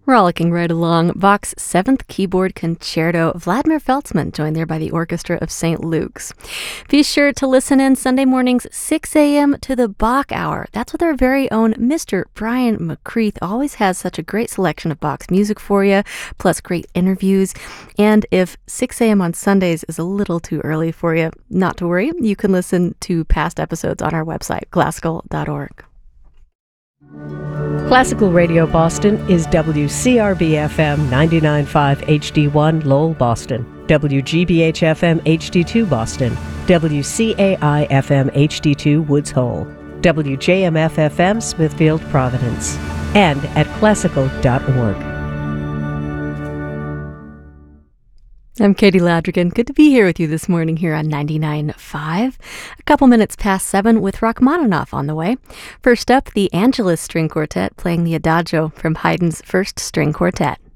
Rollicking right along, Bach's Seventh Keyboard Concerto, Vladimir Feltzman, joined there by the Orchestra of St. Luke's. Be sure to listen in Sunday mornings, 6 a.m. to the Bach Hour. That's with our very own Mr. Brian McCreath. Always has such a great selection of Bach's music for you, plus great interviews. And if 6 a.m. on Sundays is a little too early for you, not to worry. You can listen to past episodes on our website, classical.org. Classical Radio Boston is WCRB-FM 99.5 HD1 Lowell, Boston, WGBH-FM HD2 Boston, WCAI-FM HD2 Woods Hole, WJMF-FM Smithfield, Providence, and at classical.org. I'm Katie Ladrigan. Good to be here with you this morning here on 99.5. A couple minutes past 7 with Rachmaninoff on the way. First up, the Angelus String Quartet playing the Adagio from Haydn's First String Quartet.